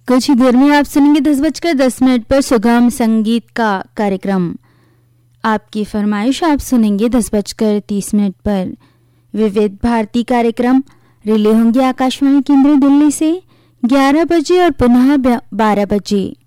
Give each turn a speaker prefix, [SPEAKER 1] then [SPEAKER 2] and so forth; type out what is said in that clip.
[SPEAKER 1] कुछ ही देर में आप सुनेंगे 10:10 पर सुगम संगीत का कार्यक्रम। आपकी फरमाइश आप सुनेंगे 10:30 पर। विविध भारती कार्यक्रम रिले होंगे आकाशवाणी केंद्र दिल्ली से 11 बजे और पुनः 12 बजे।